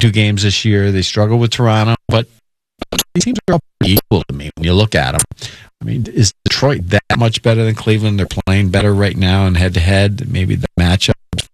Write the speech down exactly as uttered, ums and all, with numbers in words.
two games this year. They struggle with Toronto, but these teams are all pretty equal to me when you look at them. I mean, is Detroit that much better than Cleveland? They're playing better right now and head-to-head. Maybe the matchup